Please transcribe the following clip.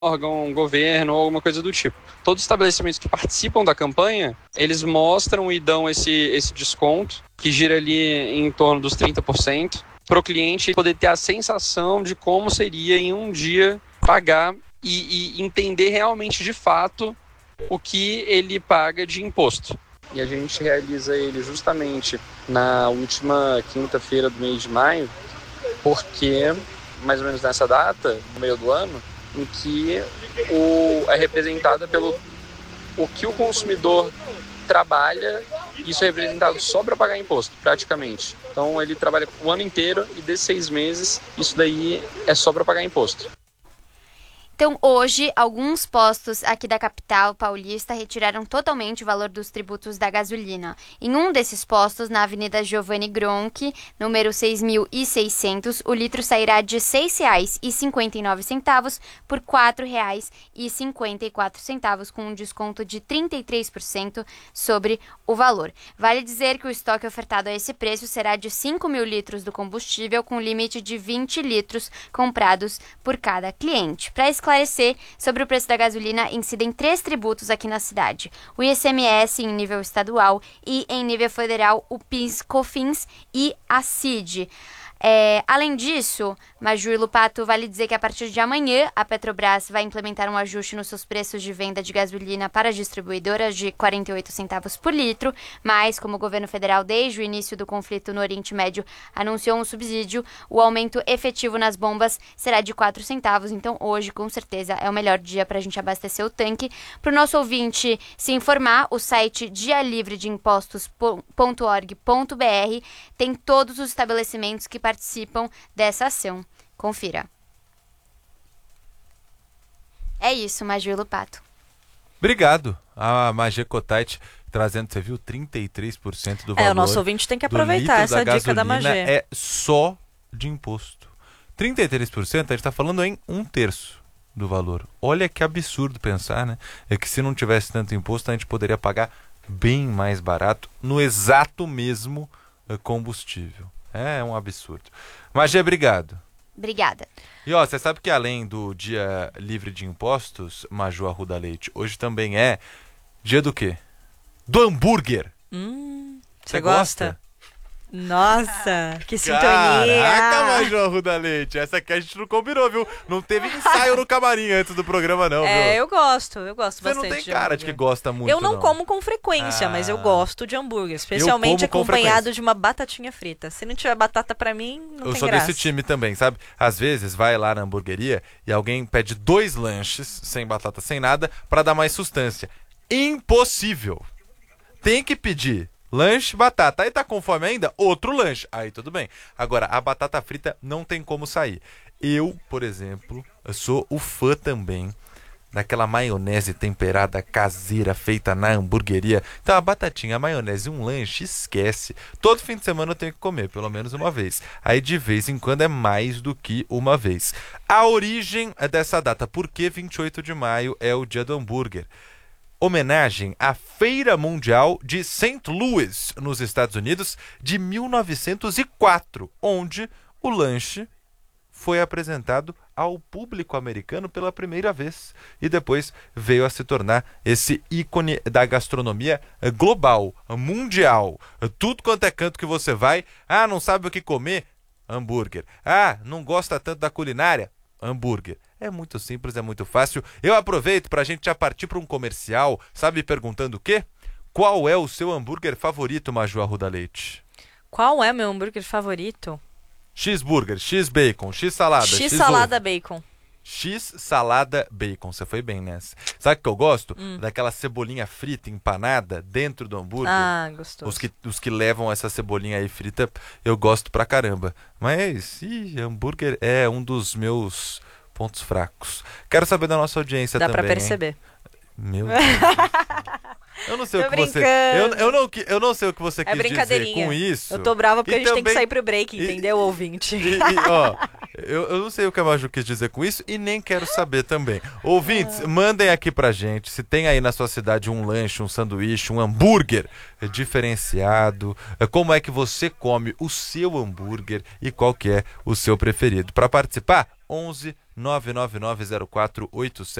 órgão, governo ou alguma coisa do tipo. Todos os estabelecimentos que participam da campanha, eles mostram e dão esse desconto, que gira ali em torno dos 30%, para o cliente poder ter a sensação de como seria em um dia pagar e entender realmente de fato o que ele paga de imposto. E a gente realiza ele justamente na última quinta-feira do mês de maio, porque mais ou menos nessa data, no meio do ano, em que é representada pelo o que o consumidor trabalha, isso é representado só para pagar imposto, praticamente. Então ele trabalha o ano inteiro e desses 6 meses, isso daí é só para pagar imposto. Então, hoje, alguns postos aqui da capital paulista retiraram totalmente o valor dos tributos da gasolina. Em um desses postos, na Avenida Giovanni Gronchi, número 6.600, o litro sairá de R$ 6,59 por R$ 4,54, com um desconto de 33% sobre o valor. Vale dizer que o estoque ofertado a esse preço será de 5.000 litros do combustível, com limite de 20 litros comprados por cada cliente. Para esclarecer sobre o preço da gasolina, incidem 3 tributos aqui na cidade: o ICMS em nível estadual e em nível federal o PIS, COFINS e a CID. Além disso, Maju e Lupato, vale dizer que a partir de amanhã a Petrobras vai implementar um ajuste nos seus preços de venda de gasolina para as distribuidoras de 48 centavos por litro, mas como o governo federal desde o início do conflito no Oriente Médio anunciou um subsídio, o aumento efetivo nas bombas será de 4 centavos, então hoje com certeza é o melhor dia para a gente abastecer o tanque. Para o nosso ouvinte se informar, o site dialivredeimpostos.org.br tem todos os estabelecimentos que participam dessa ação. Confira. É isso, Maju e Lupato. Obrigado. A Magé Cotite trazendo, você viu, 33% do valor. O nosso ouvinte tem que aproveitar essa dica da Magé. É só de imposto. 33%, a gente está falando em 1/3 do valor. Olha que absurdo pensar, né? É que se não tivesse tanto imposto, a gente poderia pagar bem mais barato no exato mesmo combustível. É um absurdo. Magé, obrigado. Obrigada. E ó, você sabe que além do dia livre de impostos, Maju Arruda Leite, hoje também é dia do quê? Do hambúrguer. Você gosta? Nossa, que sintonia! Caraca, Maju Arruda Leite, essa aqui a gente não combinou, viu? Não teve ensaio no camarim antes do programa, não, viu? Eu gosto bastante. Você não tem cara de que gosta muito, eu não como com frequência, mas eu gosto de hambúrguer, especialmente acompanhado de uma batatinha frita. Se não tiver batata pra mim, não tem graça. Eu sou desse time também, sabe? Às vezes vai lá na hamburgueria e alguém pede 2 lanches, sem batata, sem nada, pra dar mais sustância. Impossível! Tem que pedir lanche, batata. Aí tá com fome ainda? Outro lanche. Aí tudo bem. Agora, a batata frita não tem como sair. Eu, por exemplo, sou o fã também daquela maionese temperada caseira feita na hamburgueria. Então a batatinha, a maionese e um lanche, esquece. Todo fim de semana eu tenho que comer, pelo menos uma vez. Aí de vez em quando é mais do que uma vez. A origem dessa data, por que 28 de maio é o dia do hambúrguer? Homenagem à Feira Mundial de St. Louis, nos Estados Unidos, de 1904, onde o lanche foi apresentado ao público americano pela primeira vez e depois veio a se tornar esse ícone da gastronomia global, mundial. Tudo quanto é canto que você vai, não sabe o que comer? Hambúrguer. Não gosta tanto da culinária? Hambúrguer. É muito simples, é muito fácil. Eu aproveito para a gente já partir para um comercial, sabe, perguntando o quê? Qual é o seu hambúrguer favorito, Maju Arruda Leite? Qual é meu hambúrguer favorito? X-burger, X-bacon, X-salada, X-salada bacon. X-salada bacon, você foi bem nessa. Sabe o que eu gosto? Daquela cebolinha frita, empanada, dentro do hambúrguer. Gostoso. Os que levam essa cebolinha aí frita, eu gosto pra caramba. Mas, hambúrguer é um dos meus pontos fracos. Quero saber da nossa audiência também. Dá pra perceber. Hein? Meu Deus. Eu não sei Tô o que você. Eu não sei o que você quis dizer com isso. Eu tô brava porque a gente tem que sair pro break, entendeu, ouvinte? Eu não sei o que a Maju quis dizer com isso e nem quero saber também. Ouvintes, mandem aqui pra gente se tem aí na sua cidade um lanche, um sanduíche, um hambúrguer diferenciado. Como é que você come o seu hambúrguer e qual que é o seu preferido? Para participar, 11 9990487